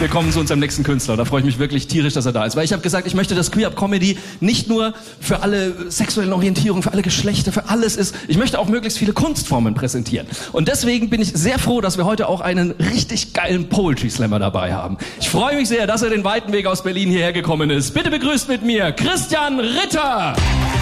wir kommen zu unserem nächsten Künstler. Da freue ich mich wirklich tierisch, dass er da ist. Weil ich habe gesagt, ich möchte, dass Queer Up Comedy nicht nur für alle sexuellen Orientierungen, für alle Geschlechter, für alles ist. Ich möchte auch möglichst viele Kunstformen präsentieren. Und deswegen bin ich sehr froh, dass wir heute auch einen richtig geilen Poetry Slammer dabei haben. Ich freue mich sehr, dass er den weiten Weg aus Berlin hierher gekommen ist. Bitte begrüßt mit mir Christian Ritter.